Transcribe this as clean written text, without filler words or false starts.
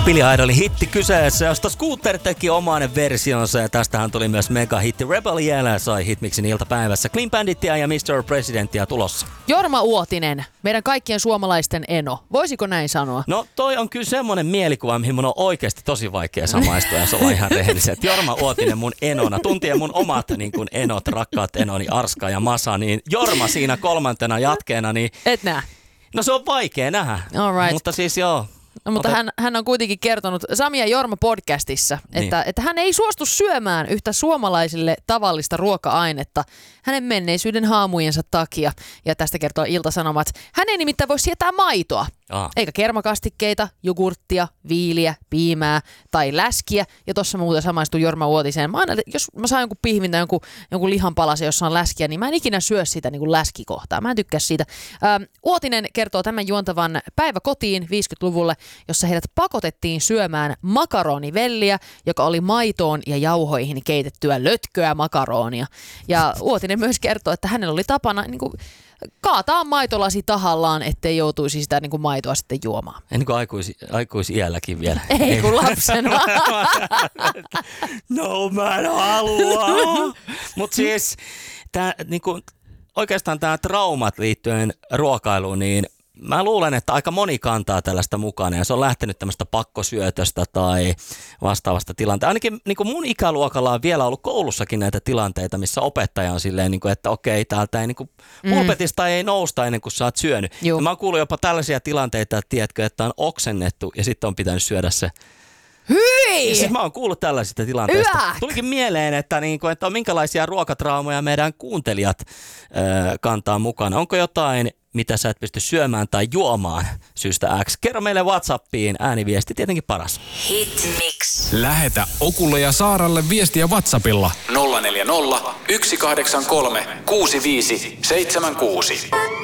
Billy Idolin hitti kyseessä, josta Scooter teki oman versionsa ja tästähän tuli myös mega-hitti Rebel Yell sai Hitmixin iltapäivässä. Clean Bandittia ja Mr. Presidentia tulossa. Jorma Uotinen, meidän kaikkien suomalaisten eno. Voisiko näin sanoa? No toi on kyllä semmonen mielikuva, mihin mun on oikeasti tosi vaikea samaistua, jos ollaan ihan rehelliset. Jorma Uotinen mun enona, tuntien mun omat niin kuin enot, rakkaat enoni Arska ja Masa, niin Jorma siinä kolmantena jatkeena, niin... Et näe. No se on vaikea nähdä, right. Mutta siis joo. No, mutta hän on kuitenkin kertonut Sami ja Jorma podcastissa, että hän ei suostu syömään yhtä suomalaisille tavallista ruoka-ainetta hänen menneisyyden haamujensa takia. Ja tästä kertoo Ilta-Sanomat. Hän ei nimittäin voi sietää maitoa, eikä kermakastikkeita, jogurttia, viiliä, piimää tai läskiä. Ja tuossa muuten samaistuu Jorma Uotiseen. Jos mä saan jonkun pihvin tai jonkun lihanpalasen, jossa on läskiä, niin mä en ikinä syö sitä niin kuin läskikohtaa. Mä en tykkää siitä. Uotinen kertoo tämän juontavan Päivä kotiin 50-luvulle, jossa heidät pakotettiin syömään makaronivelliä, joka oli maitoon ja jauhoihin keitettyä lötköä makaronia. Ja Uotinen myös kertoo, että hänellä oli tapana niin kuin kaataa maitolasi tahallaan, ettei joutuisi sitä niin kuin maitoa sitten juomaan. Ennen kuin aikuisiälläkin vielä. Ei kun lapsena. No mä en halua. Mutta siis oikeastaan tämä traumat liittyen ruokailuun, niin mä luulen, että aika moni kantaa tällaista mukana ja se on lähtenyt tämmöistä pakkosyötöstä tai vastaavasta tilanteesta. Ainakin niin kuin mun ikäluokalla on vielä ollut koulussakin näitä tilanteita, missä opettaja on silleen, niin kuin, että okei, täältä ei niin kuin pulpetista ei nousta ennen kuin sä oot syönyt. Mä oon kuullut jopa tällaisia tilanteita, että tiedätkö, että on oksennettu ja sitten on pitänyt syödä se. Hyi! Siis mä oon kuullut tällaisista tilanteista. Tulikin mieleen, että on minkälaisia ruokatraumoja meidän kuuntelijat kantaa mukana. Onko jotain, mitä sä et pysty syömään tai juomaan syystä X? Kerro meille WhatsAppiin, ääniviesti tietenkin paras. Hitmix. Lähetä Okulle ja Saaralle viestiä WhatsAppilla 040 183 65 76.